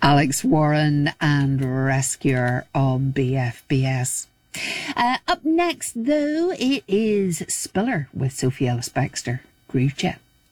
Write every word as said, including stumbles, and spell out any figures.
Alex Warren and Rescuer on B F B S. Uh, up next, though, it is Spiller with Sophie Ellis-Bextor. Groove Jet.